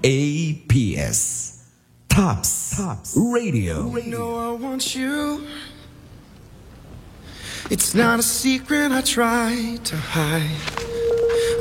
TOPS Radio. You know I want you. It's not a secret I try to hide.